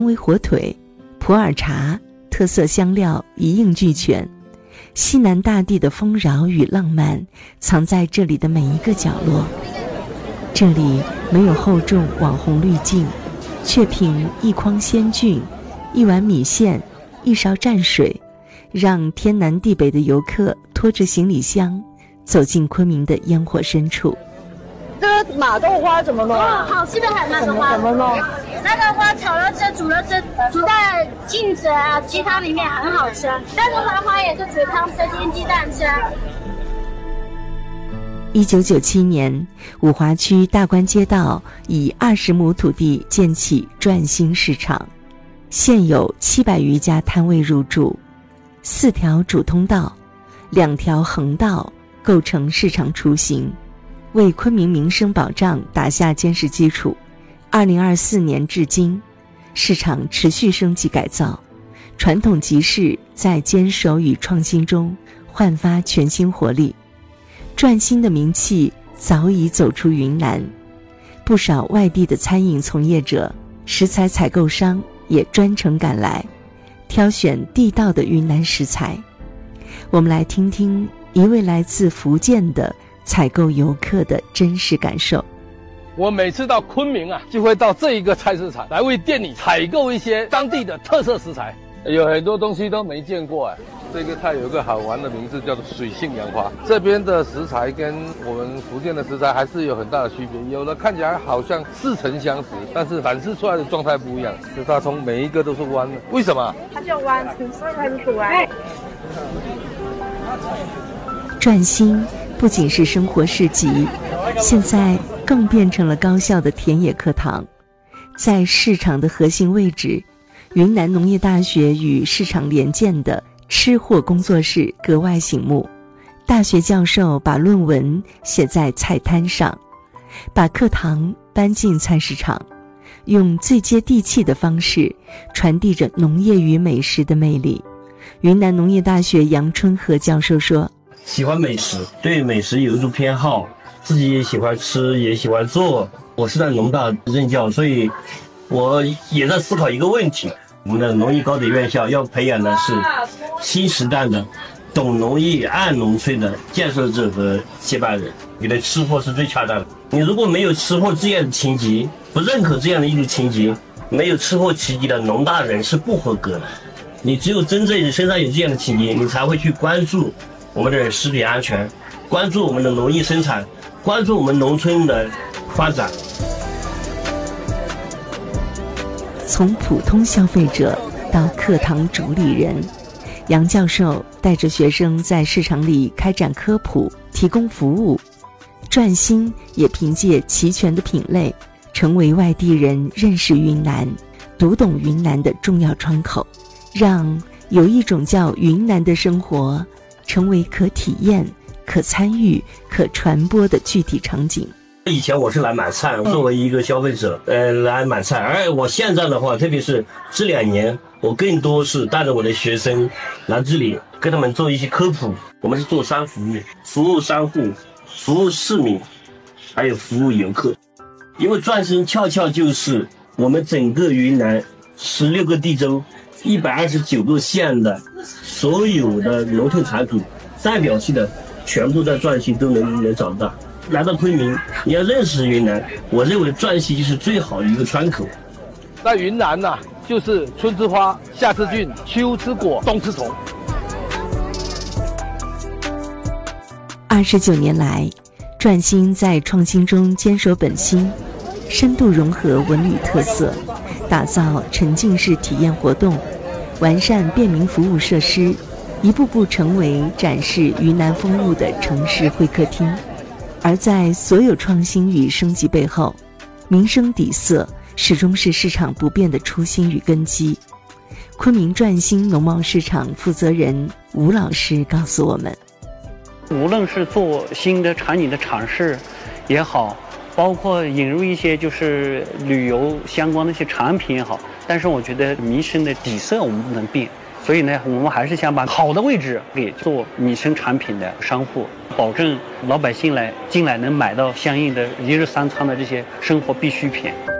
为火腿、普洱茶特色香料一应俱全，西南大地的丰饶与浪漫藏在这里的每一个角落。这里没有厚重网红滤镜，却凭一筐鲜菌、一碗米线、一勺蘸水，让天南地北的游客拖着行李箱走进昆明的烟火深处。 这个马豆花怎么弄？ 好吃的海马豆花怎么弄？ 那个花炒了吃，煮了吃，煮在镜子啊鸡汤里面很好吃。但是花也是煮汤吃，煎鸡蛋吃。 1997年，五华区大观街道以20亩土地建起转心市场，现有700余家摊位入驻，4条主通道，2条横道构成市场雏形，为昆明民生保障打下坚实基础。2024年至今，市场持续升级改造，传统集市在坚守与创新中焕发全新活力。转心的名气早已走出云南，不少外地的餐饮从业者、食材采购商也专程赶来，挑选地道的云南食材。我们来听听一位来自福建的采购游客的真实感受。 我每次到昆明啊，就会到这一个菜市场来为店里采购一些当地的特色食材，有很多东西都没见过哎。这个菜有个好玩的名字，叫做水性杨花。这边的食材跟我们福建的食材还是有很大的区别，有的看起来好像似曾相识，但是展示出来的状态不一样。就是它从每一个都是弯的，为什么？ 它叫弯，所以它就是弯。 转心不仅是生活市集，现在更变成了高校的田野课堂。在市场的核心位置，云南农业大学与市场联建的吃货工作室格外醒目。大学教授把论文写在菜摊上，把课堂搬进菜市场，用最接地气的方式传递着农业与美食的魅力。云南农业大学杨春和教授说， 喜欢美食，对美食有一种偏好，自己也喜欢吃，也喜欢做。我是在农大任教，所以我也在思考一个问题，我们的农艺高等院校要培养的是新时代的懂农业、爱农村的建设者和接班人。你的吃货是最恰当的。你如果没有吃货这样的情节，不认可这样的一种情节，没有吃货情节的农大人是不合格的。你只有真正身上有这样的情节，你才会去关注我们的食品安全，关注我们的农业生产，关注我们农村的发展。 从普通消费者到课堂主理人，杨教授带着学生在市场里开展科普，提供服务。转心也凭借齐全的品类，成为外地人认识云南、读懂云南的重要窗口，让有一种叫云南的生活成为可体验、可参与、可传播的具体场景。 以前我是来买菜，作为一个消费者，来买菜。而我现在的话，特别是这2年，我更多是带着我的学生来这里，跟他们做一些科普。我们是做3服务，服务商户，服务市民，还有服务游客。因为转心恰恰就是我们整个云南16个地州、129个县的所有的农特产品代表性的，全部在转心都能找到。来到昆明，你要认识云南，我认为转心就是最好的一个窗口。 在云南呐，就是春之花，夏之菌，秋之果，冬之虫。 29年来，转心在创新中坚守本心，深度融合文旅特色，打造沉浸式体验活动，完善便民服务设施，一步步成为展示云南风物的城市会客厅。而在所有创新与升级背后，民生底色始终是市场不变的初心与根基。昆明转心农贸市场负责人吴老师告诉我们， 无论是做新的产品的尝试也好，包括引入一些就是旅游相关的一些产品也好，但是我觉得民生的底色我们不能变，所以呢，我们还是想把好的位置给做民生产品的商户，保证老百姓进来能买到相应的1日3餐的这些生活必需品。